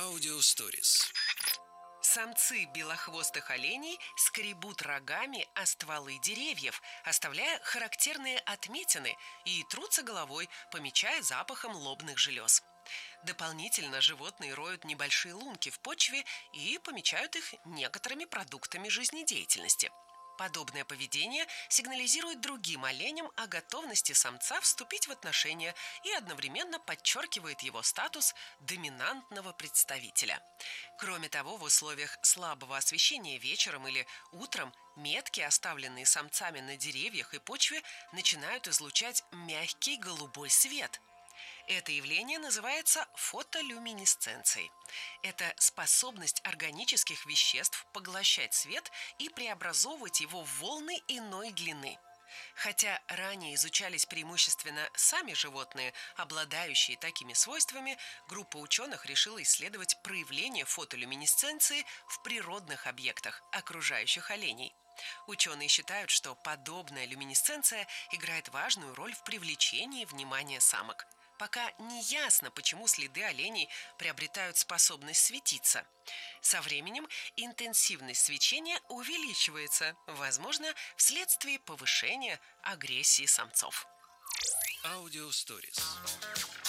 Аудиосторис. Самцы белохвостых оленей скребут рогами о стволы деревьев, оставляя характерные отметины, и трутся головой, помечая запахом лобных желез. Дополнительно животные роют небольшие лунки в почве и помечают их некоторыми продуктами жизнедеятельности. Подобное поведение сигнализирует другим оленям о готовности самца вступить в отношения и одновременно подчеркивает его статус доминантного представителя. Кроме того, в условиях слабого освещения вечером или утром метки, оставленные самцами на деревьях и почве, начинают излучать мягкий голубой свет. Это явление называется фотолюминесценцией. Это способность органических веществ поглощать свет и преобразовывать его в волны иной длины. Хотя ранее изучались преимущественно сами животные, обладающие такими свойствами, группа ученых решила исследовать проявление фотолюминесценции в природных объектах, окружающих оленей. Ученые считают, что подобная люминесценция играет важную роль в привлечении внимания самок. Пока не ясно, почему следы оленей приобретают способность светиться. Со временем интенсивность свечения увеличивается, возможно, вследствие повышения агрессии самцов. Аудиосторис.